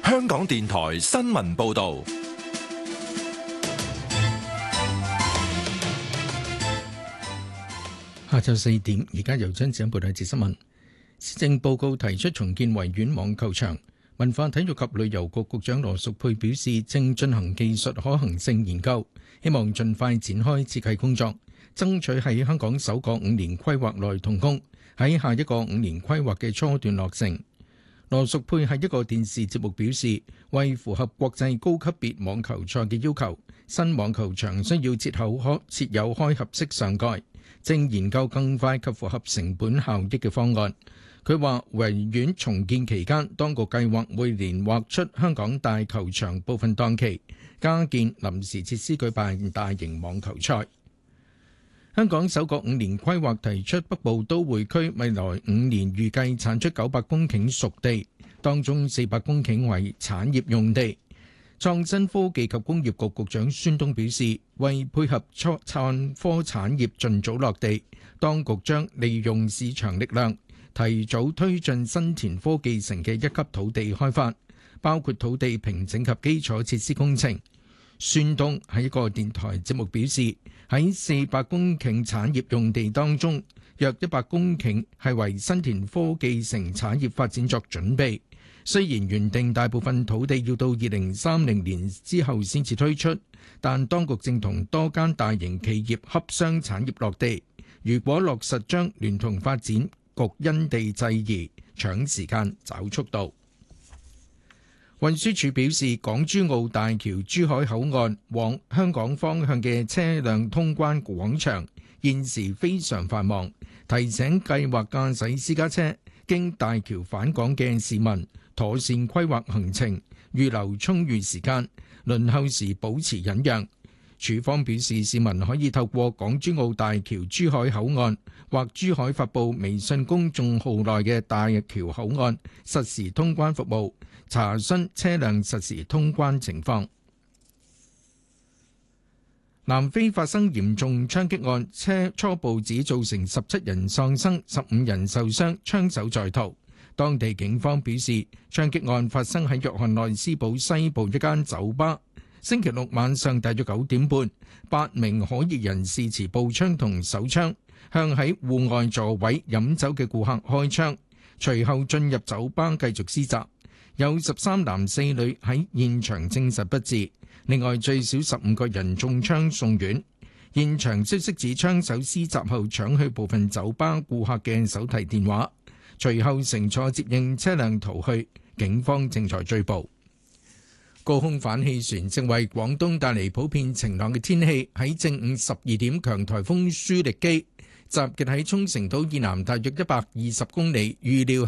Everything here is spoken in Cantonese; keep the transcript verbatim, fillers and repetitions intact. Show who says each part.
Speaker 1: 香港電台新聞報道。
Speaker 2: 下晝四點，而家由張子欣報道一節新聞。施政報告提出重建維園網球場，文化體育及旅遊局局長羅淑佩表示，正進行技術可行性研究，希望盡快展開設計工作，爭取喺香港首個五年規劃內動工，喺下一個五年規劃嘅初段落成。羅淑佩喺一個電視節目表示，為符合國際高級別網球賽嘅要求，新網球場需要設口開設有開合式上蓋，正研究更快及符合成本效益嘅方案。佢話維園重建期間，當局計劃每年劃出香港大球場部分檔期，加建臨時設施舉辦大型網球賽。香港首個五年規劃提出北部都會區未來五年預計產出九百公頃熟地，當中四百公頃為產業用地。創新科技及工業局局長孫東表示，為配合創科產業盡早落地，當局將利用市場力量，提早推進新田科技城嘅一級土地開發，包括土地平整及基礎設施工程。孫東喺一個電台節目表示，喺四百公頃產業用地當中，約一百公頃係為新田科技城產業發展作準備。雖然原定大部分土地要到二零三零年之後先至推出，但當局正同多間大型企業洽商產業落地。如果落實，將聯同發展局因地制宜，搶時間找速度。運輸署表示，港珠澳大橋珠海口岸往香港方向嘅車輛通關廣場現時非常繁忙，提醒計劃駕駛私家車經大橋返港嘅市民妥善規劃行程，預留充裕時間，輪候時保持忍讓。署方表示，市民可以透過港珠澳大橋珠海口岸或珠海發布微信公眾號內嘅大橋口岸實時通關服務，查詢車輛實時通關情況。南非發生嚴重槍擊案，車初步指造成十七人喪生，十五人受傷，槍手在逃。當地警方表示，槍擊案發生喺約翰內斯堡西部一間酒吧。星期六晚上大約九點半，八名可疑人士持步槍同手槍向喺戶外座位飲酒嘅顧客開槍，隨後進入酒吧繼續施襲。有十三男四女喺現場證實不治，另外最少十五個人中槍送院。現場消息指槍手施襲後搶去部分酒吧顧客嘅手提電話，隨後乘坐接應車輛逃去，警方正在追捕。高空反氣旋正為廣東帶嚟普遍晴朗嘅天氣。喺正午十二點，強颱風舒力基集結喺沖繩島以南大約一百二十公里，預料